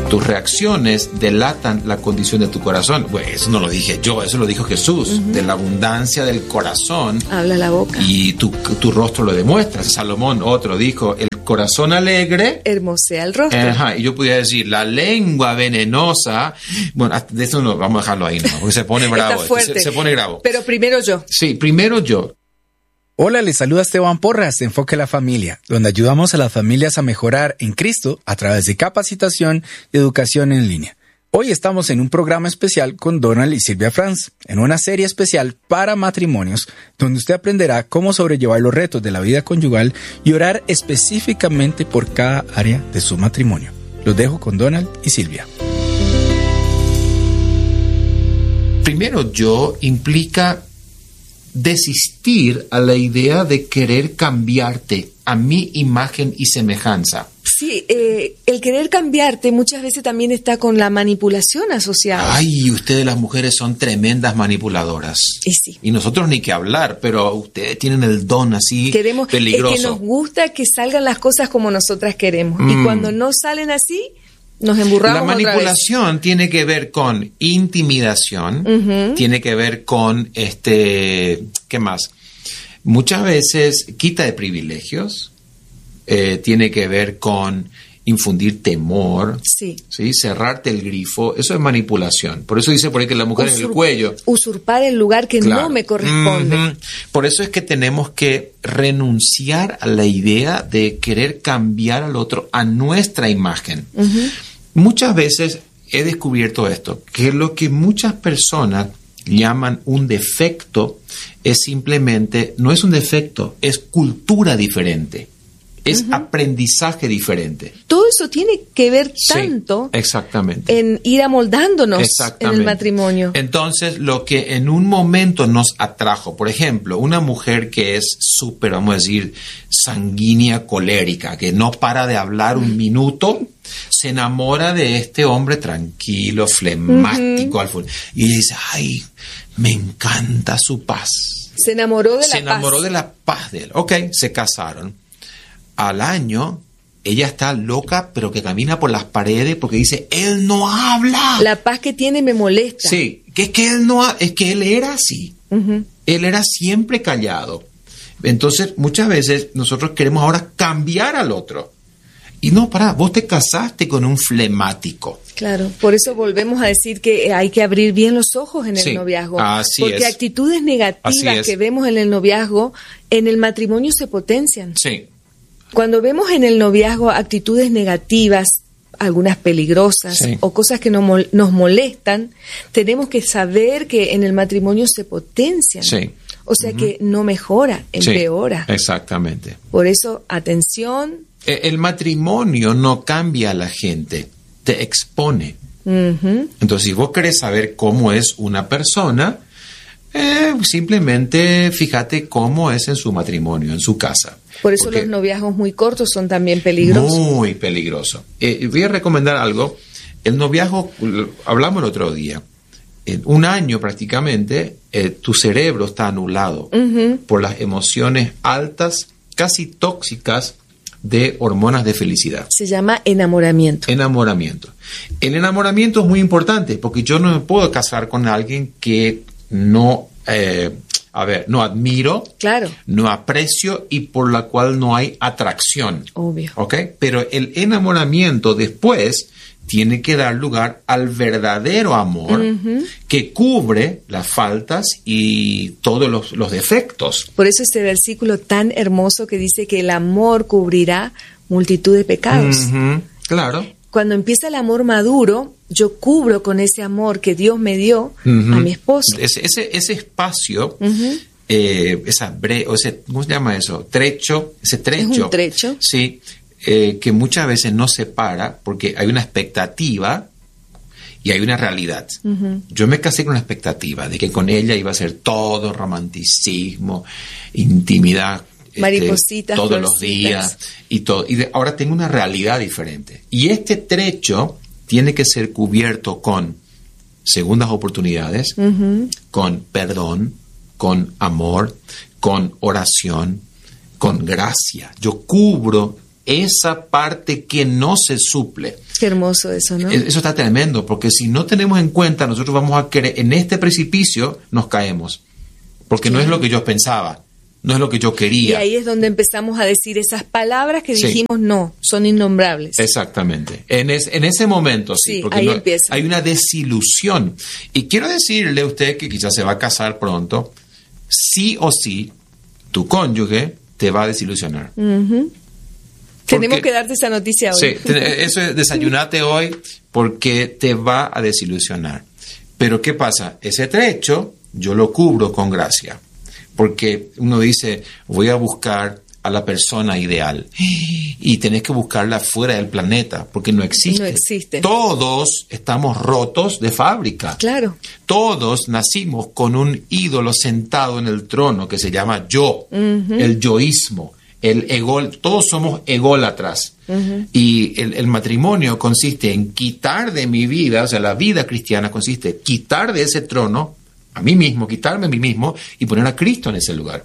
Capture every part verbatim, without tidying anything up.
tus reacciones delatan la condición de tu corazón. Bueno, eso no lo dije yo, eso lo dijo Jesús. Uh-huh. De la abundancia del corazón habla la boca. Y tu, tu rostro lo demuestra. Salomón, otro, dijo, el corazón alegre hermosea el rostro. Ajá, y yo pudiera decir, la lengua venenosa. Bueno, de eso no, vamos a dejarlo ahí, ¿no? Porque se pone bravo. Se, se pone bravo. Pero primero yo. Sí, primero yo. Hola, les saluda Esteban Porras de Enfoque a la Familia, donde ayudamos a las familias a mejorar en Cristo a través de capacitación y educación en línea. Hoy estamos en un programa especial con Donald y Silvia Franz, en una serie especial para matrimonios, donde usted aprenderá cómo sobrellevar los retos de la vida conyugal y orar específicamente por cada área de su matrimonio. Los dejo con Donald y Silvia. Primero yo implica desistir a la idea de querer cambiarte a mi imagen y semejanza. Sí, eh, el querer cambiarte muchas veces también está con la manipulación asociada. Ay, ustedes las mujeres son tremendas manipuladoras. Y sí. Y nosotros ni que hablar, pero ustedes tienen el don así queremos, peligroso. Es que nos gusta que salgan las cosas como nosotras queremos. Mm. Y cuando no salen así, nos emburramos. La manipulación tiene que ver con intimidación, uh-huh. tiene que ver con, este, ¿qué más? Muchas veces quita de privilegios, eh, tiene que ver con infundir temor, sí. ¿sí? Cerrarte el grifo, eso es manipulación. Por eso dice por ahí que la mujer Usurp- en el cuello. Usurpar el lugar que claro. no me corresponde. Uh-huh. Por eso es que tenemos que renunciar a la idea de querer cambiar al otro a nuestra imagen. Uh-huh. Muchas veces he descubierto esto, que lo que muchas personas llaman un defecto es simplemente, no es un defecto, es cultura diferente, es uh-huh. aprendizaje diferente. Todo eso tiene que ver tanto sí, exactamente. en ir amoldándonos en el matrimonio. Entonces, lo que en un momento nos atrajo, por ejemplo, una mujer que es súper, vamos a decir, sanguínea, colérica, que no para de hablar un minuto, se enamora de este hombre tranquilo, flemático, uh-huh. al full, y dice, ay, me encanta su paz. Se enamoró de la paz. Se enamoró de la paz de él. Ok, se casaron. Al año, ella está loca, pero que camina por las paredes porque dice, él no habla. La paz que tiene me molesta. Sí, que es que él no, ha- es que él era así. Uh-huh. Él era siempre callado. Entonces, muchas veces nosotros queremos ahora cambiar al otro. Y no, pará, vos te casaste con un flemático. Claro, por eso volvemos a decir que hay que abrir bien los ojos en el sí, noviazgo. Así porque es. actitudes negativas que vemos en el noviazgo, en el matrimonio se potencian. Sí. Cuando vemos en el noviazgo actitudes negativas, algunas peligrosas sí. o cosas que no mol- nos molestan, tenemos que saber que en el matrimonio se potencian. Sí. O sea uh-huh. que no mejora, empeora. Sí, exactamente. Por eso, atención. El matrimonio no cambia a la gente, te expone. Uh-huh. Entonces, si vos querés saber cómo es una persona, eh, simplemente fíjate cómo es en su matrimonio, en su casa. Por eso Porque los noviazgos muy cortos son también peligrosos. Muy peligroso. Eh, voy a recomendar algo. El noviazgo, hablamos el otro día, en un año prácticamente, eh, tu cerebro está anulado uh-huh. por las emociones altas, casi tóxicas, de hormonas de felicidad. Se llama enamoramiento. Enamoramiento. El enamoramiento es muy importante porque yo no me puedo casar con alguien que no, eh, a ver, no admiro, claro. no aprecio y por la cual no hay atracción. Obvio. ¿Ok? Pero el enamoramiento después tiene que dar lugar al verdadero amor uh-huh. que cubre las faltas y todos los, los defectos. Por eso este versículo tan hermoso que dice que el amor cubrirá multitud de pecados. Uh-huh. Claro. Cuando empieza el amor maduro, yo cubro con ese amor que Dios me dio uh-huh. a mi esposo. Ese, ese, ese espacio, uh-huh. eh, esa bre, o ese, ¿cómo se llama eso? Trecho, ese trecho. Es un trecho. Sí. Eh, que muchas veces no se para porque hay una expectativa y hay una realidad. Uh-huh. Yo me casé con una expectativa de que con ella iba a ser todo romanticismo, intimidad, maripositas, este, todos florcitas. los días y todo. Y de, ahora tengo una realidad diferente. Y este trecho tiene que ser cubierto con segundas oportunidades, uh-huh. con perdón, con amor, con oración, con gracia. Yo cubro esa parte que no se suple. Qué hermoso eso, ¿no? Eso está tremendo, porque si no tenemos en cuenta, nosotros vamos a querer, en este precipicio nos caemos, porque claro. no es lo que yo pensaba, no es lo que yo quería. Y ahí es donde empezamos a decir esas palabras que sí. dijimos no, son innombrables. Exactamente. En, es, en ese momento, sí, sí porque ahí no, empieza. Hay una desilusión. Y quiero decirle a usted que quizás se va a casar pronto, sí o sí, tu cónyuge te va a desilusionar. Uh-huh. Porque, tenemos que darte esa noticia hoy. Sí, eso es desayunate hoy porque te va a desilusionar. Pero ¿qué pasa? Ese trecho yo lo cubro con gracia. Porque uno dice, voy a buscar a la persona ideal. Y tenés que buscarla fuera del planeta, porque no existe. No existe. Todos estamos rotos de fábrica. Claro. Todos nacimos con un ídolo sentado en el trono que se llama yo, uh-huh. el yoísmo. El ego, todos somos ególatras. Uh-huh. Y el, el matrimonio consiste en quitar de mi vida, o sea, la vida cristiana consiste en quitar de ese trono a mí mismo, quitarme a mí mismo y poner a Cristo en ese lugar.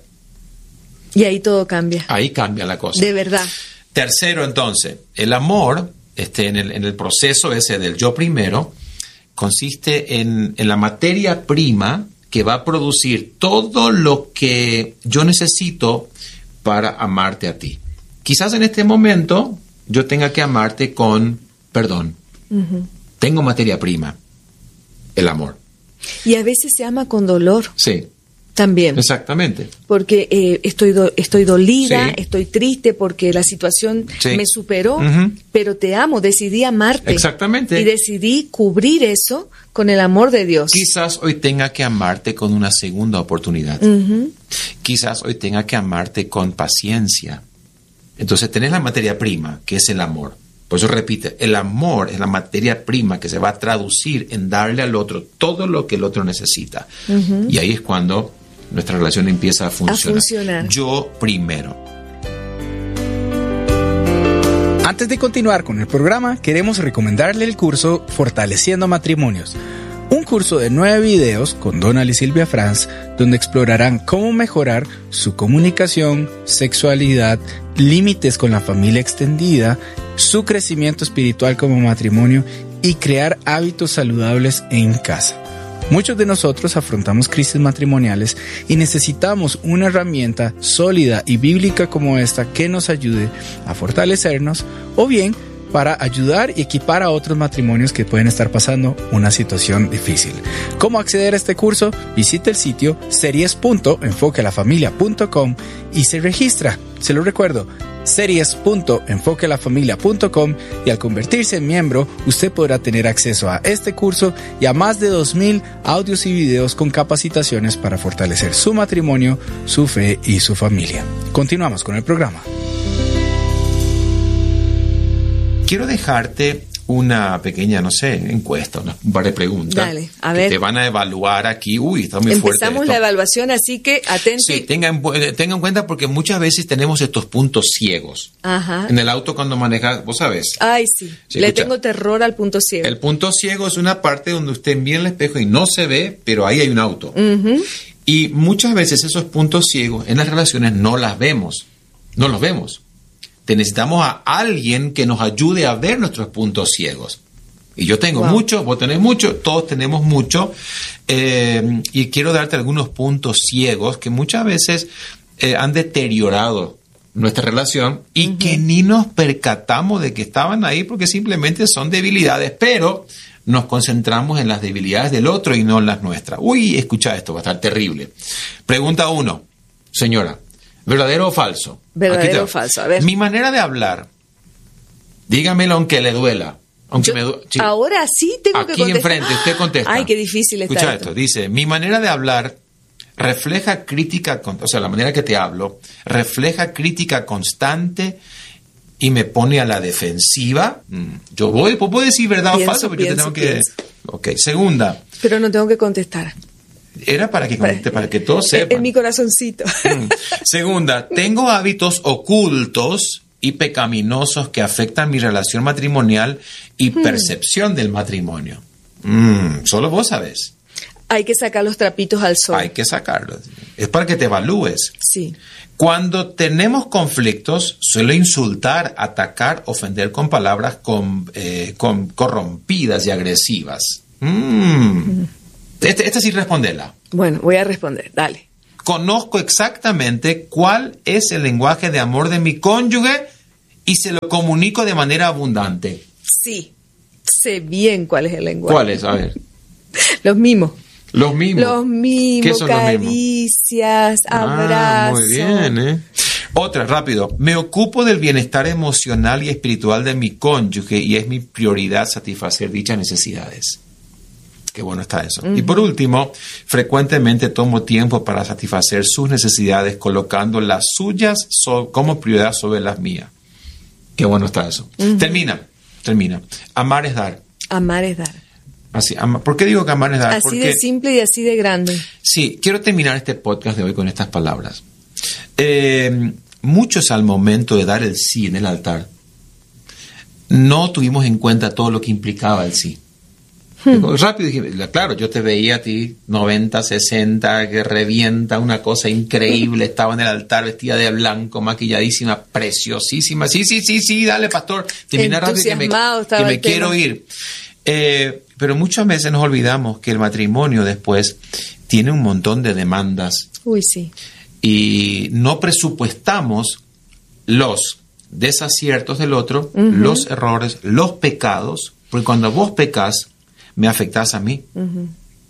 Y ahí todo cambia. Ahí cambia la cosa. De verdad. Tercero, entonces, el amor, este, en el, en el proceso ese del yo primero, consiste en, en la materia prima que va a producir todo lo que yo necesito para amarte a ti. Quizás en este momento yo tenga que amarte con perdón. Uh-huh. Tengo materia prima, el amor. Y a veces se ama con dolor. Sí. También. Exactamente. Porque eh, estoy, do, estoy dolida, sí. estoy triste porque la situación sí. me superó, uh-huh. pero te amo, decidí amarte. Exactamente. Y decidí cubrir eso con el amor de Dios. Quizás hoy tenga que amarte con una segunda oportunidad. Uh-huh. Quizás hoy tenga que amarte con paciencia. Entonces tenés la materia prima, que es el amor. Por eso repite, el amor es la materia prima que se va a traducir en darle al otro todo lo que el otro necesita. Uh-huh. Y ahí es cuando nuestra relación empieza a funcionar. A funcionar. Yo primero. Antes de continuar con el programa, queremos recomendarle el curso Fortaleciendo Matrimonios. Un curso de nueve videos con Donald y Silvia Franz, donde explorarán cómo mejorar su comunicación, sexualidad, límites con la familia extendida, su crecimiento espiritual como matrimonio y crear hábitos saludables en casa. Muchos de nosotros afrontamos crisis matrimoniales y necesitamos una herramienta sólida y bíblica como esta que nos ayude a fortalecernos o bien para ayudar y equipar a otros matrimonios que pueden estar pasando una situación difícil. ¿Cómo acceder a este curso? Visite el sitio series punto enfoque a la familia punto com y se registra. Se lo recuerdo, series punto enfoque a la familia punto com, y al convertirse en miembro, usted podrá tener acceso a este curso y a más de dos mil audios y videos con capacitaciones para fortalecer su matrimonio, su fe y su familia. Continuamos con el programa. Quiero dejarte una pequeña, no sé, encuesta, una, un par de preguntas. Dale, a ver. Que te van a evaluar aquí. Uy, está muy fuerte. Empezamos la evaluación, así que atente. Sí, tenga en, tenga en cuenta porque muchas veces tenemos estos puntos ciegos. Ajá. En el auto cuando manejas, vos sabés. Ay, sí. sí Le escucha, tengo terror al punto ciego. El punto ciego es una parte donde usted mira el espejo y no se ve, pero ahí hay un auto. Uh-huh. Y muchas veces esos puntos ciegos en las relaciones no las vemos. No los vemos. Te necesitamos a alguien que nos ayude a ver nuestros puntos ciegos. Y yo tengo wow. mucho, vos tenés mucho, todos tenemos mucho. Eh, y quiero darte algunos puntos ciegos que muchas veces eh, han deteriorado nuestra relación y uh-huh. que ni nos percatamos de que estaban ahí porque simplemente son debilidades, pero nos concentramos en las debilidades del otro y no en las nuestras. Uy, escucha esto, va a estar terrible. Pregunta uno, señora. ¿Verdadero o falso? Verdadero o falso, a ver. Mi manera de hablar, dígamelo aunque le duela. Aunque Yo, me du- sí. Ahora sí tengo Aquí que contestar. Aquí enfrente, usted contesta. Ay, qué difícil está Escucha esto. esto, dice, mi manera de hablar refleja crítica, o sea, la manera que te hablo, refleja crítica constante y me pone a la defensiva. Yo voy, puedo decir verdad pienso, o falso, porque pienso, yo tengo que... pienso. Ok, segunda. Pero no tengo que contestar. Era para que, para, para que todos en, sepan. En mi corazoncito. Mm. Segunda, tengo hábitos ocultos y pecaminosos que afectan mi relación matrimonial y mm. percepción del matrimonio. Mm, solo vos sabés. Hay que sacar los trapitos al sol. Hay que sacarlos. Es para que te evalúes. Sí. Cuando tenemos conflictos, suelo insultar, atacar, ofender con palabras con, eh, con corrompidas y agresivas. Mm. Este, este sí respondela. Bueno, voy a responder. Dale. Conozco exactamente cuál es el lenguaje de amor de mi cónyuge y se lo comunico de manera abundante. Sí. Sé bien cuál es el lenguaje. ¿Cuál es? A ver. Los mimos. Los mimos. Los mimos, ¿Qué son caricias, los mimos? abrazos. Ah, muy bien, ¿eh? Otra, rápido. Me ocupo del bienestar emocional y espiritual de mi cónyuge y es mi prioridad satisfacer dichas necesidades. Qué bueno está eso. Uh-huh. Y por último, frecuentemente tomo tiempo para satisfacer sus necesidades colocando las suyas so- como prioridad sobre las mías. Qué bueno está eso. Uh-huh. Termina, termina. Amar es dar. Amar es dar. Así, ama, ¿por qué digo que amar es dar? Así Porque, de simple y así de grande. Sí, quiero terminar este podcast de hoy con estas palabras. Eh, muchos al momento de dar el sí en el altar, no tuvimos en cuenta todo lo que implicaba el sí. Hmm. Rápido dije, claro, yo te veía a ti, noventa, sesenta, que revienta, una cosa increíble, estaba en el altar vestida de blanco, maquilladísima, preciosísima. Sí, sí, sí, sí, dale, pastor, termina rápido que me, que me quiero ir. Eh, pero muchas veces nos olvidamos que el matrimonio después tiene un montón de demandas. Uy, sí. Y no presupuestamos los desaciertos del otro, uh-huh. los errores, los pecados, porque cuando vos pecas, me afectás a mí. Uh-huh.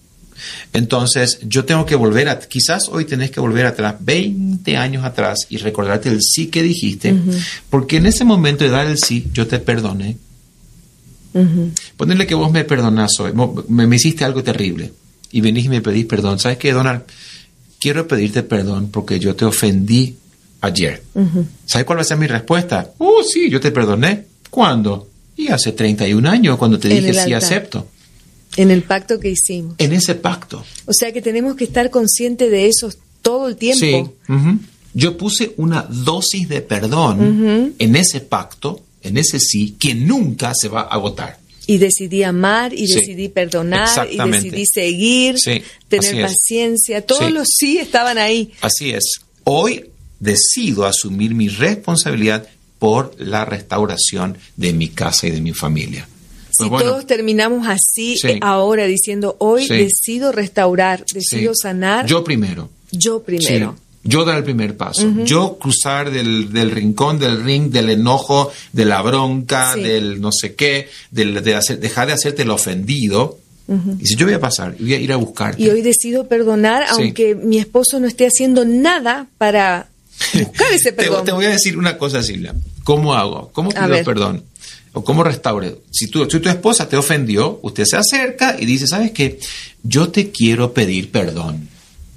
Entonces, yo tengo que volver a, quizás hoy tenés que volver atrás, veinte años atrás, y recordarte el sí que dijiste, uh-huh. porque en ese momento de dar el sí, yo te perdoné. Uh-huh. Ponerle que vos me perdonás hoy, me, me hiciste algo terrible y venís y me pedís perdón. ¿Sabes qué, Donald? Quiero pedirte perdón porque yo te ofendí ayer. Uh-huh. ¿Sabes cuál va a ser mi respuesta? Oh, sí, yo te perdoné. ¿Cuándo? Y hace treinta y un años cuando te dije sí acepto. En el pacto que hicimos. En ese pacto. O sea que tenemos que estar conscientes de eso todo el tiempo. Sí. Uh-huh. Yo puse una dosis de perdón uh-huh. en ese pacto, en ese sí, que nunca se va a agotar. Y decidí amar, y sí, decidí perdonar, y decidí seguir, sí, tener paciencia. Todos sí. los sí estaban ahí. Así es. Hoy decido asumir mi responsabilidad por la restauración de mi casa y de mi familia. Si pues bueno, todos terminamos así sí. ahora diciendo, hoy sí. decido restaurar, decido sí. sanar. Yo primero. Yo primero. Sí. Yo dar el primer paso. Uh-huh. Yo cruzar del, del rincón, del ring, del enojo, de la bronca, sí. del no sé qué, del, de hacer, dejar de hacerte el ofendido. Uh-huh. Y si yo voy a pasar, voy a ir a buscarte. Y hoy decido perdonar, sí. aunque mi esposo no esté haciendo nada para buscar ese perdón. te, te voy a decir una cosa, Silvia. ¿Cómo hago? ¿Cómo pido perdón? ¿O cómo restaure? Si tu, si tu esposa te ofendió, usted se acerca y dice, ¿sabes qué? Yo te quiero pedir perdón.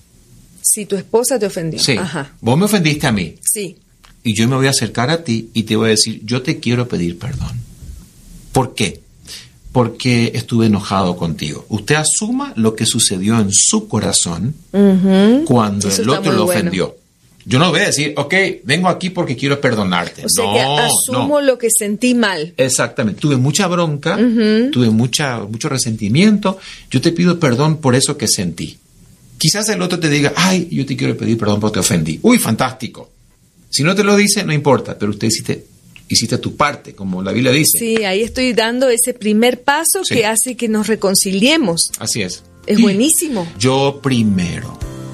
Si tu esposa te ofendió. Sí. Ajá. Vos me ofendiste a mí. Sí. Y yo me voy a acercar a ti y te voy a decir, yo te quiero pedir perdón. ¿Por qué? Porque estuve enojado contigo. Usted asuma lo que sucedió en su corazón uh-huh. cuando Eso el otro lo bueno. ofendió. Yo no voy a decir, ok, vengo aquí porque quiero perdonarte. O sea no, que asumo no. lo que sentí mal. Exactamente. Tuve mucha bronca, uh-huh. tuve mucha, mucho resentimiento. Yo te pido perdón por eso que sentí. Quizás el otro te diga, ay, yo te quiero pedir perdón porque te ofendí. Uy, fantástico. Si no te lo dice, no importa, pero usted hiciste, hiciste tu parte, como la Biblia dice. Sí, ahí estoy dando ese primer paso sí. que hace que nos reconciliemos. Así es. Es y buenísimo. Yo primero.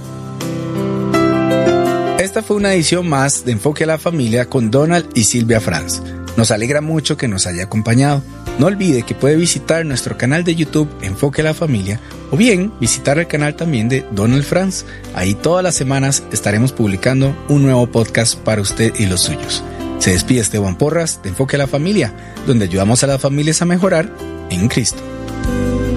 Esta fue una edición más de Enfoque a la Familia con Donald y Silvia Franz. Nos alegra mucho que nos haya acompañado. No olvide que puede visitar nuestro canal de YouTube Enfoque a la Familia o bien visitar el canal también de Donald Franz. Ahí todas las semanas estaremos publicando un nuevo podcast para usted y los suyos. Se despide Esteban Porras de Enfoque a la Familia, donde ayudamos a las familias a mejorar en Cristo.